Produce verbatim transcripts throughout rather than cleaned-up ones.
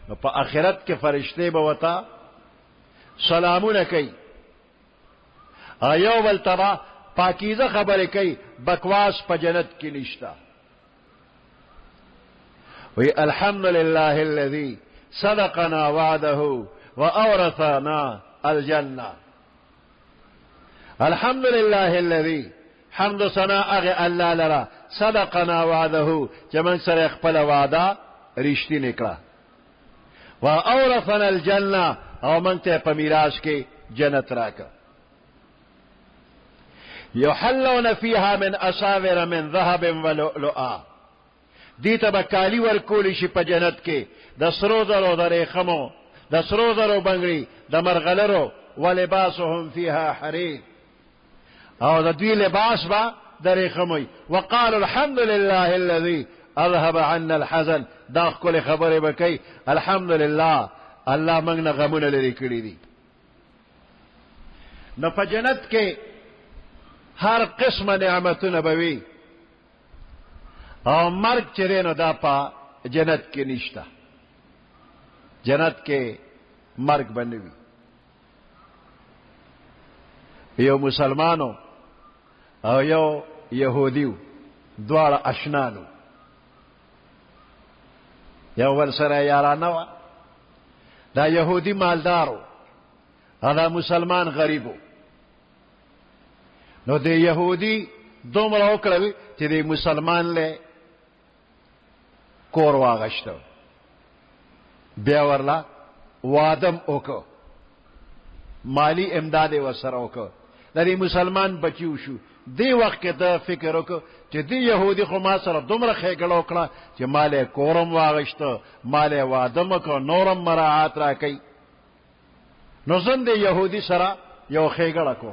په آخرت کې فرشته به وتا سلامونه کوي ایو بل تبا پاکیزه خبره کوي بکواس په جنت کې نشتا وی الحمد لله الذي صدقنا وعده واورثنا الجنه الحمد لله الذي حمد ثنا اغه الله لرا صدقنا وعده چې من سره خپل وعده رښتینی کړه واورثنا الجنه او من ته په میراث کې جنت راکړه يحلون فيها من أساور من ذهب ولؤلؤا دیتا بکالی ورکولی شي په جنت کې د سرو زرو د ریخمو د سرو زرو بنگړي د مرغلرو ولباسهم فيها حرير او د دوی لباس با د ریخموي وقالوا الحمد لله الذي اذهب عنا الحزن دا کل خبره بکي الحمد لله الله موږ نه غمونه لري کړی دي نو په جنت کې هر قسم نعمتونه بوي او مرگ چرے نو دا پا جنت کې نشتا جنت کې مرگ بنوي یو مسلمانو او یو یهودیو دواړه اشنانو یو ور سره یارانه وا دا یهودی مالدارو دا مسلمان غریبو نو د یهودی دومره وکړل چې د مسلمان له کور واغشتو بیا ورلا وادم وکړو مالی امداد وسره وکړو د مسلمان بچیو شو دی وخت کې دا فکر وکړو چې دی يهودي خو ما سره دومره خېګړه وکړه چې مال کورم واغشتو مال وادم وکړو نورم مراعات راکې نو زند يهودي سره یو خېګړه کوم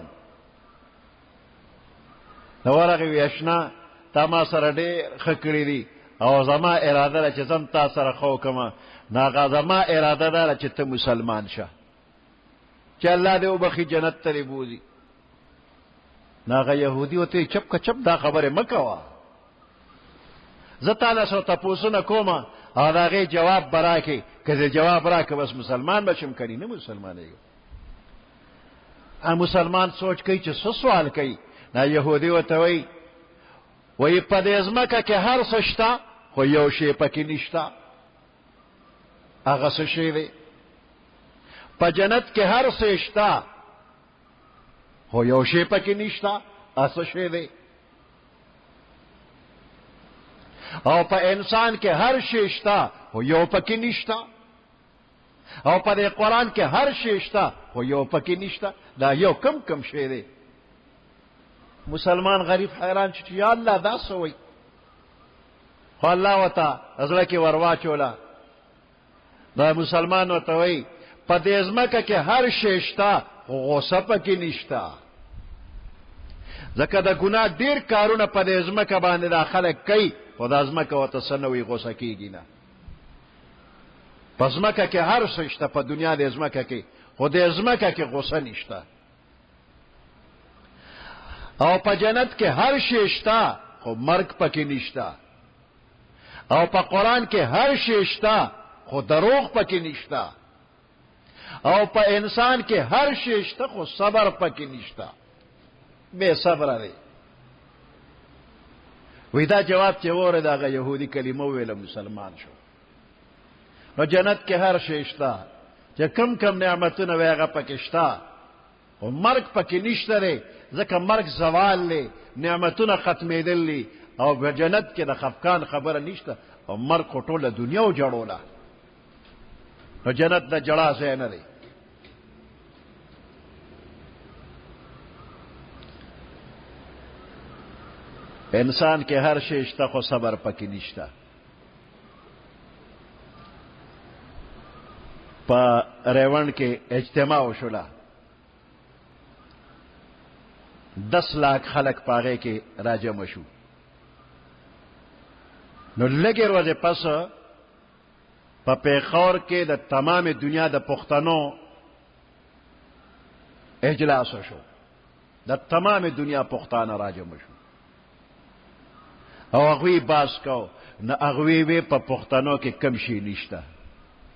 نو ورغه ویشنا تا ما سره ډېر خکړې دي او زما اراده ده چې زم تا سره خو کوم ناغه زما اراده ده چې ته مسلمان شه چې الله دې وبخي جنت ته بوزي ناغه يهودي وته چپ کا چپ دا خبره مکوا زتا له سره تاسو نه کومه او داغه جواب براکه کله جواب راکه بس مسلمان بشم کني نه مسلمان یې ا مسلمان سوچ کوي چې څه سوال کوي نا يهودي وته وي وي په دې ځمکه کې هر څه شته خو یو شی پکې نشته هغه څه شی دی په جنت کې هر څه شته خو یو شی پکې نشته هغه شی دی او په انسان کې هر شی شته خو یو پکې نشته او په دې قران کې هر شی شته خو یو پکې نشته دا یو کم کم شی دی مسلمان غریب حیران چې یا الله دا سوې خو الله وتا ازله کې ورواچولا دا مسلمان وته وي په دې ځمکه کې هر شی شته غوسه پکې نشته ځکه دا ګناه ډیر کارونه په دې ځمکه باندې داخله کوي او دا ځمکه وته سنوي غوسه کیږي نه په ځمکه کې هر څه شته په دنیا دې ځمکه کې خو دې ځمکه کې غوسه نشته او په جنت کې هر شی شته خو مرګ پکې نشته او په قران کې هر شی شته خو دروغ پکې نشته او په انسان کې هر شی شته خو صبر پکې نشته بے صبر دی وې دا جواب چې وره دا يهودي کلمه ویله مسلمان شو نو جنت کې هر شی شته چې کم کم نعمتونه ویغه پکې شته او مرګ پکې نشته لري ځکه مرګ زوال لري نعمتونه ختمېدل لري او په جنت کې د خفقان خبره نشته او مرګ ټوله دنیا او جوړوله نو جنت د جړا ځای نه دی انسان کې هر شی شته خو صبر پکې نشته په ریوند کې اجتماع وشوله دس لاکھ خلق پاغه کې راجم شو نو لګي ورځې پس په پیښور کې د تمام دنیا د پښتنو اجلاس شو د تمام دنیا پښتانه راجم شو او هغه باس کو نه هغه وی په پښتنو کې کم شي نشته